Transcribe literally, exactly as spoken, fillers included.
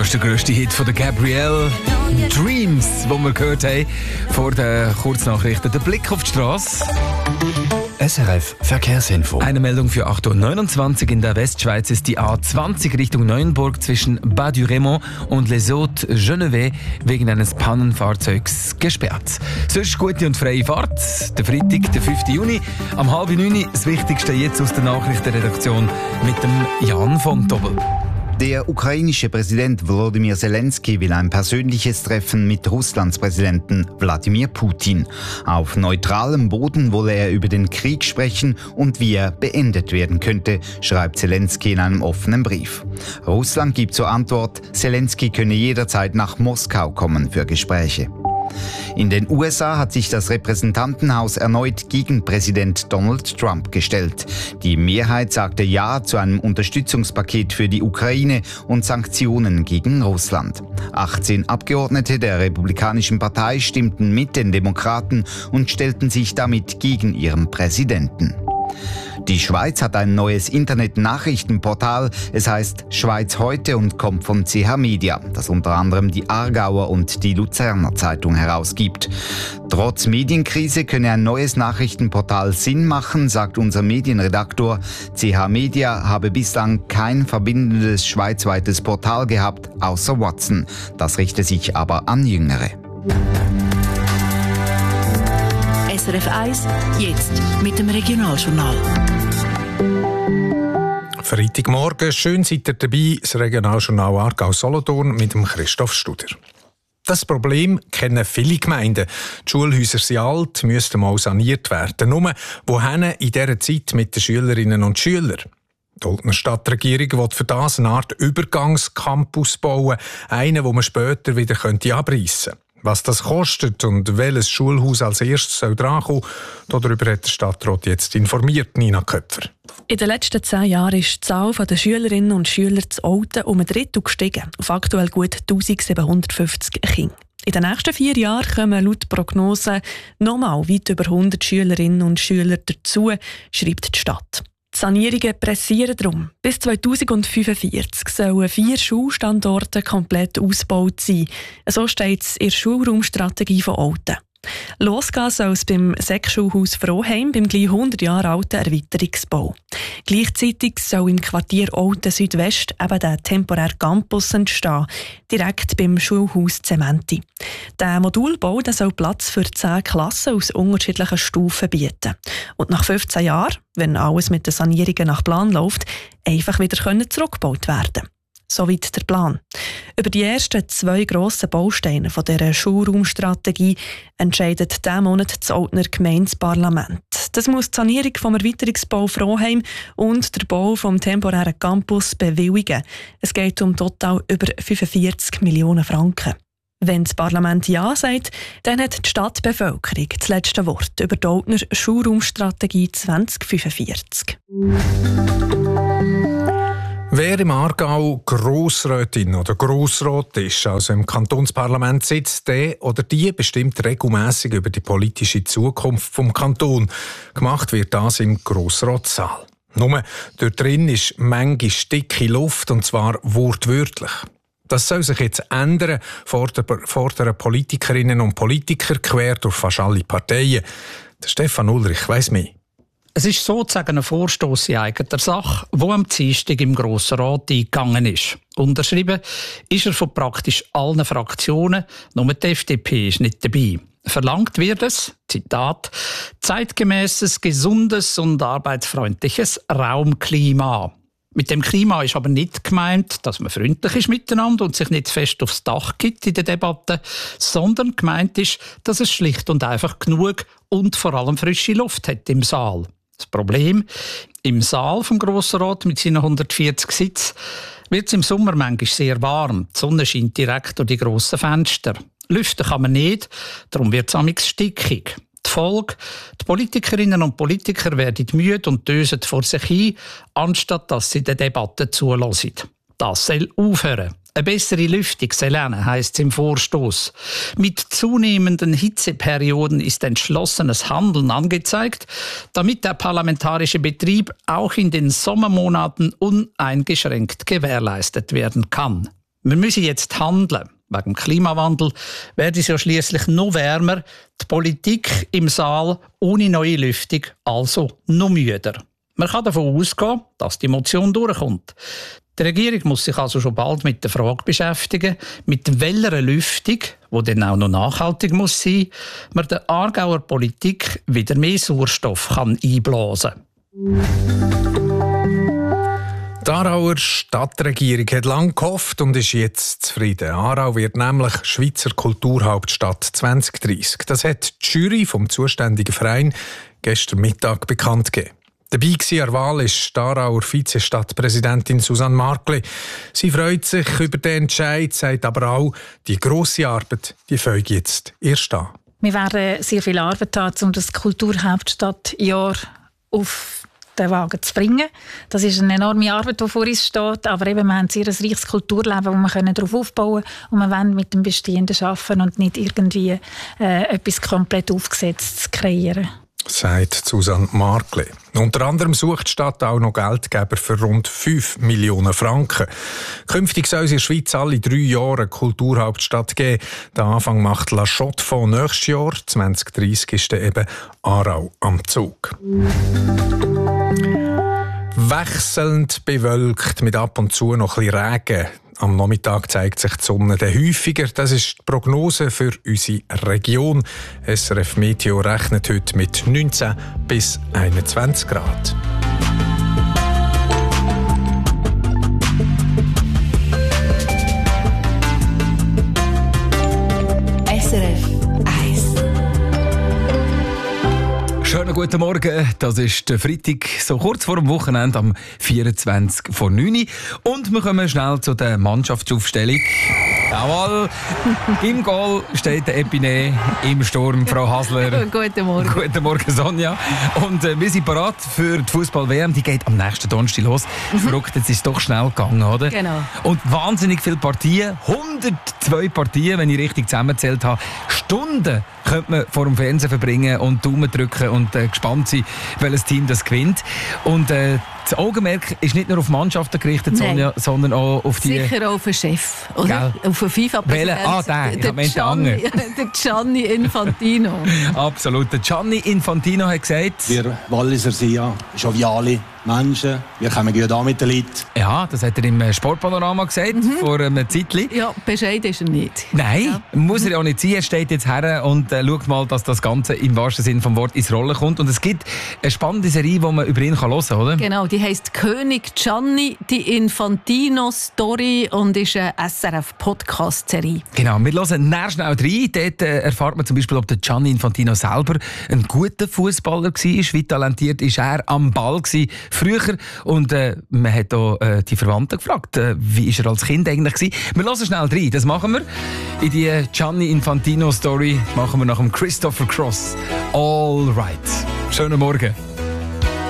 ist der grösste Hit von der Gabrielle. Dreams, wo wir gehört haben vor den Kurznachrichten. Der Blick auf die Straße. S R F Verkehrsinfo. Eine Meldung für acht Uhr neunundzwanzig. In der Westschweiz ist die A zwanzig Richtung Neuenburg zwischen Bas-du-Raymond und Les Hauts-Genevais wegen eines Pannenfahrzeugs gesperrt. Sonst gute und freie Fahrt. Der Freitag, der fünften Juni, am halb neun. Das Wichtigste jetzt aus der Nachrichtenredaktion mit dem Jan von Dobbel. Der ukrainische Präsident Volodymyr Zelensky will ein persönliches Treffen mit Russlands Präsidenten Wladimir Putin. Auf neutralem Boden wolle er über den Krieg sprechen und wie er beendet werden könnte, schreibt Zelensky in einem offenen Brief. Russland gibt zur Antwort, Zelensky könne jederzeit nach Moskau kommen für Gespräche. In den U S A hat sich das Repräsentantenhaus erneut gegen Präsident Donald Trump gestellt. Die Mehrheit sagte Ja zu einem Unterstützungspaket für die Ukraine und Sanktionen gegen Russland. achtzehn Abgeordnete der Republikanischen Partei stimmten mit den Demokraten und stellten sich damit gegen ihren Präsidenten. Die Schweiz hat ein neues Internet-Nachrichtenportal. Es heißt Schweiz heute und kommt von C H Media, das unter anderem die Aargauer und die Luzerner Zeitung herausgibt. Trotz Medienkrise könne ein neues Nachrichtenportal Sinn machen, sagt unser Medienredaktor. C H Media habe bislang kein verbindendes schweizweites Portal gehabt, außer Watson. Das richte sich aber an Jüngere. S R F eins, jetzt mit dem Regionaljournal. Freitagmorgen, schön seid ihr dabei, das Regionaljournal Aargau-Solothurn mit dem Christoph Studer. Das Problem kennen viele Gemeinden. Die Schulhäuser sind alt, müssten mal saniert werden. Nur, wohin in dieser Zeit mit den Schülerinnen und Schülern? Die Oltner Stadtregierung will für das eine Art Übergangscampus bauen, einen, wo man später wieder abreißen könnte. Was das kostet und welches Schulhaus als erstes soll drankommen, darüber hat der Stadtrat jetzt informiert, Nina Köpfer. In den letzten zehn Jahren ist die Zahl der Schülerinnen und Schüler zu Olten um ein Drittel gestiegen, auf aktuell gut eintausendsiebenhundertfünfzig Kinder. In den nächsten vier Jahren kommen laut Prognosen nochmal weit über hundert Schülerinnen und Schüler dazu, schreibt die Stadt. Die Sanierungen pressieren darum. Bis zweitausendfünfundvierzig sollen vier Schulstandorte komplett ausgebaut sein. So steht es in der Schulraumstrategie von Olten. Losgehen soll es beim Sek-Schulhaus Froheim beim gleich hundert Jahre alten Erweiterungsbau. Gleichzeitig soll im Quartier Olten Südwest eben der temporäre Campus entstehen, direkt beim Schulhaus Zementi. Der Modulbau der soll Platz für zehn Klassen aus unterschiedlichen Stufen bieten. Und nach fünfzehn Jahren, wenn alles mit den Sanierungen nach Plan läuft, einfach wieder zurückgebaut werden. Soweit der Plan. Über die ersten zwei grossen Bausteine von dieser Schulraumstrategie entscheidet diesen Monat das Oltner Gemeindeparlament. Das muss die Sanierung vom Erweiterungsbau Froheim und der Bau vom temporären Campus bewilligen. Es geht um total über fünfundvierzig Millionen Franken. Wenn das Parlament Ja sagt, dann hat die Stadtbevölkerung das letzte Wort über die Oltner Schulraumstrategie zwanzig fünfundvierzig. Wer im Aargau Grossrätin oder Grossrat ist, also im Kantonsparlament sitzt, der oder die bestimmt regelmässig über die politische Zukunft vom Kanton. Gemacht wird das im Grossratssaal. Nur dort drin ist manchmal dicke Luft, und zwar wortwörtlich. Das soll sich jetzt ändern, fordern Politikerinnen und Politiker quer durch fast alle Parteien. Der Stefan Ulrich weiss mehr. Es ist sozusagen ein Vorstoss in eigener Sache, der am Dienstag im Grossen Rat eingegangen ist. Unterschrieben ist er von praktisch allen Fraktionen, nur die F D P ist nicht dabei. Verlangt wird es, Zitat, zeitgemäßes, gesundes und arbeitsfreundliches Raumklima. Mit dem Klima ist aber nicht gemeint, dass man freundlich ist miteinander und sich nicht fest aufs Dach gibt in der Debatte, sondern gemeint ist, dass es schlicht und einfach genug und vor allem frische Luft hat im Saal. Das Problem, im Saal vom Grossen Rat mit seinen hundertvierzig Sitzen wird es im Sommer manchmal sehr warm. Die Sonne scheint direkt durch die grossen Fenster. Lüften kann man nicht, darum wird es amigs stickig. Die Folge, die Politikerinnen und Politiker werden müde und dösen vor sich hin, anstatt dass sie der Debatte zulassen. Das soll aufhören. Eine bessere Lüftung soll lernen, heisst es im Vorstoss. Mit zunehmenden Hitzeperioden ist entschlossenes Handeln angezeigt, damit der parlamentarische Betrieb auch in den Sommermonaten uneingeschränkt gewährleistet werden kann. Wir müssen jetzt handeln. Wegen dem Klimawandel wird es ja schliesslich noch wärmer. Die Politik im Saal ohne neue Lüftung also noch müder. Man kann davon ausgehen, dass die Motion durchkommt. Die Regierung muss sich also schon bald mit der Frage beschäftigen, mit welcher Lüftung, die dann auch noch nachhaltig muss sein, man der Aargauer Politik wieder mehr Sauerstoff kann einblasen kann. Die Aarauer Stadtregierung hat lange gehofft und ist jetzt zufrieden. Aarau wird nämlich Schweizer Kulturhauptstadt zwanzig dreissig. Das hat die Jury vom zuständigen Verein gestern Mittag bekannt gegeben. Dabei war an der Wahl ist die Aarauer Vizestadtpräsidentin Susanne Markli. Sie freut sich über den Entscheid, sagt aber auch, die grosse Arbeit die fängt jetzt erst an. Wir werden sehr viel Arbeit haben, um das Kulturhauptstadtjahr auf den Wagen zu bringen. Das ist eine enorme Arbeit, die vor uns steht. Aber eben, wir haben ein sehr reiches Kulturleben, wo wir darauf aufbauen können. Und wir wollen mit dem Bestehenden arbeiten und nicht irgendwie äh, etwas komplett Aufgesetztes kreieren. Sagt Susanne Markli. Unter anderem sucht die Stadt auch noch Geldgeber für rund fünf Millionen Franken. Künftig soll es in der Schweiz alle drei Jahre eine Kulturhauptstadt geben. Den Anfang macht La Chaux-de-Fonds nächstes Jahr. zwanzig dreissig ist dann eben Aarau am Zug. Wechselnd bewölkt, mit ab und zu noch ein bisschen Regen. Am Nachmittag zeigt sich die Sonne dann häufiger. Das ist die Prognose für unsere Region. S R F Meteo rechnet heute mit neunzehn bis einundzwanzig Grad. S R F eins. Schönen guten Morgen, das ist der Freitag, so kurz vor dem Wochenende, am vierundzwanzig vor neun. Und wir kommen schnell zu der Mannschaftsaufstellung. Jawohl, im Goal steht der Epine, im Sturm Frau Hasler. Guten Morgen. Guten Morgen, Sonja. Und äh, wir sind bereit für die Fußball-W M, die geht am nächsten Donnerstag los. Mhm. Verrückt, jetzt ist es doch schnell gegangen, oder? Genau. Und wahnsinnig viele Partien, hundertzwei Partien, wenn ich richtig zusammengezählt habe. Stunden könnte man vor dem Fernsehen verbringen und Daumen drücken und äh, gespannt sein, welches Team das gewinnt. Und äh, das Augenmerk ist nicht nur auf Mannschaften gerichtet, Sonja, sondern auch auf die... Sicher auch auf den Chef, oder? Gell? Auf den FIFA-Präsident. Ah, der, ich meinte Gianni, der Gianni Infantino. Absolut. Der Gianni Infantino hat gesagt... Wir Walliser sind ja joviale Menschen, wir kommen gut an mit den Leuten. Ja, das hat er im Sportpanorama gesagt, mhm. vor einem Zeitchen. Ja, bescheid ist er nicht. Nein, ja. muss er ja nicht sein. Er steht jetzt her und äh, schaut mal, dass das Ganze im wahrsten Sinne vom Wort ins Rollen kommt. Und es gibt eine spannende Serie, die man über ihn hören kann, oder? Genau, die heisst «König Gianni, die Infantino-Story» und ist eine S R F-Podcast-Serie. Genau, wir hören näher schnell rein. Dort äh, erfahrt man zum Beispiel, ob der Gianni Infantino selber ein guter Fußballer war. Wie talentiert ist er am Ball gewesen früher. Und äh, man hat auch äh, die Verwandten gefragt, äh, wie ist er als Kind eigentlich gewesen. Wir hören schnell rein, das machen wir. In die Gianni Infantino-Story machen wir nach dem Christopher Cross. All right. Schönen Morgen.